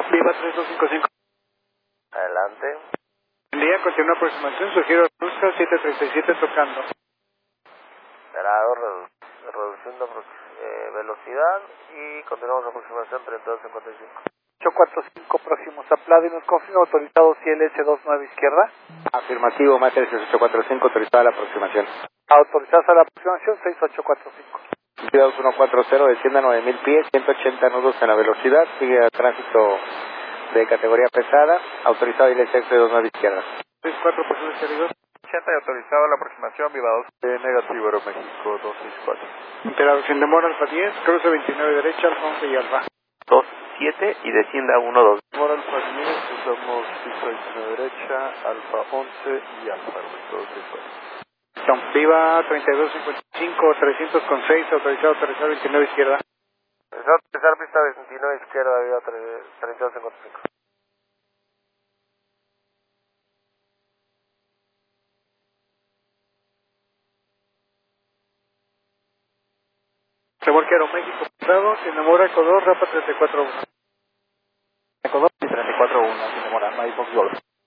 Viva 3255. Adelante. Buen día, continúa aproximación, sugiero Rusca 737 tocando. Esperado, reduciendo velocidad y continuamos aproximación 3255. 845 próximos a Pladinos, confirmo autorizado CLS 29 izquierda. Afirmativo, Matrix 845, autorizada la aproximación. Autorizados a la aproximación 6845. Viva 2140, descienda 9000 pies, 180 nudos en la velocidad, sigue a tránsito de categoría pesada, autorizado ILS 29 izquierda. 64 posibles queridos. 80 y autorizado la aproximación, Viva 2. Negativo, Aeroméxico 264. Imperador sin demora, Alfa 10, cruce 29 derecha, Alfa 11 y Alfa. 27 y descienda 12. Demora Alfa 10, usamos pista 29 derecha, Alfa 11 y Alfa Aeroméxico 264. Viva 3255, 300 con 6, autorizado 29 izquierda. Autorizar pista 29 izquierda, Viva 3255. Remolque Aeroméxico pasado, sin demora, Ecuador, Rapa 341. Ecuador y 34-1, sin demora, Mike Fox Golf.